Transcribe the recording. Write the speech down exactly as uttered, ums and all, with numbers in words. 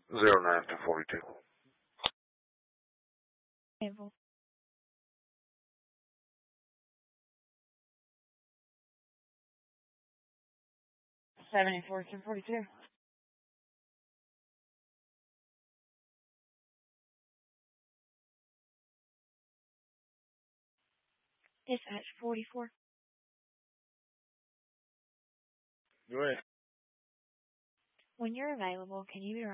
Zero nine to forty-two. Able. Seventy-four to forty-two. Dispatch forty-four. Go ahead. When you're available, can you be